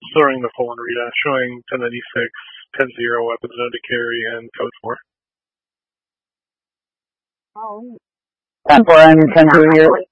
storing the full on Rita, showing 1096, 10-0 weapons known to carry, and code 4. Oh. 10-4 and 10-0.